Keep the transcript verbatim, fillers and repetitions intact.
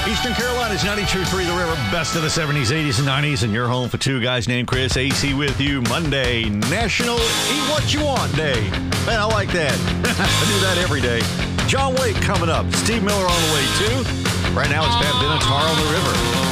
Eastern Carolina's ninety-two point three The River, best of the seventies, eighties, and nineties, and your home for two guys named Chris. A C with you Monday, National Eat What You Want Day. Man, I like that. I do that every day. John Wake coming up. Steve Miller on the way, too. Right now, it's Pat Benatar on the River.